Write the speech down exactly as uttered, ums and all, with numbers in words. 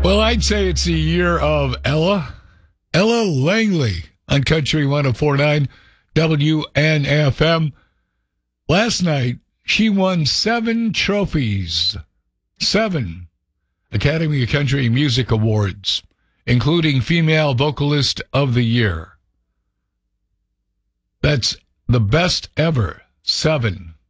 Well, I'd say it's the year of Ella. Ella Langley on Country one oh four point nine W N F M. Last night, she won seven trophies. Seven Academy of Country Music Awards, including Female Vocalist of the Year. That's the best ever. Seven.